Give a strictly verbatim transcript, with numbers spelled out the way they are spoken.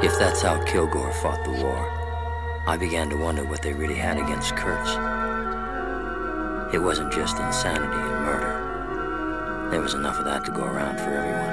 If that's how Kilgore fought the war, I began to wonder what they really had against Kurtz. It wasn't just insanity and murder. There was enough of that to go around for everyone.